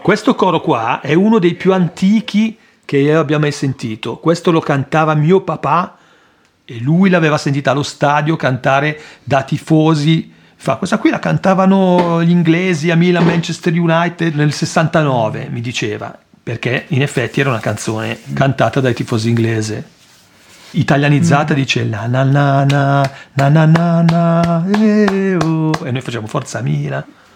Questo coro qua è uno dei più antichi che io abbia mai sentito. Questo lo cantava mio papà e lui l'aveva sentita allo stadio cantare da tifosi. Questa qui la cantavano gli inglesi a Milan, Manchester United nel 69, mi diceva, perché in effetti era una canzone cantata dai tifosi inglesi. Italianizzata dice na na na na na na na na, e noi facciamo Forza Milan.